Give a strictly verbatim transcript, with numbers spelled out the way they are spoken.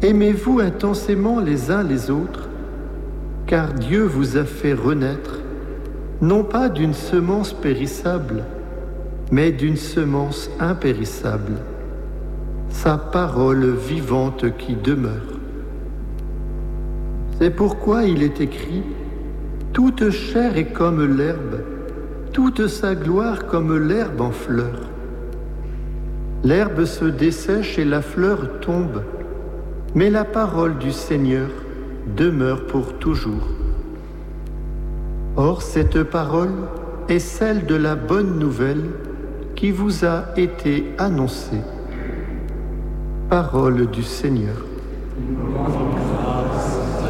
Aimez-vous intensément les uns les autres, car Dieu vous a fait renaître, non pas d'une semence périssable, mais d'une semence impérissable, sa parole vivante qui demeure. C'est pourquoi il est écrit « Toute chair est comme l'herbe, toute sa gloire comme l'herbe en fleur. L'herbe se dessèche et la fleur tombe, mais la parole du Seigneur demeure pour toujours. » Or, cette parole est celle de la bonne nouvelle qui vous a été annoncée. Parole du Seigneur.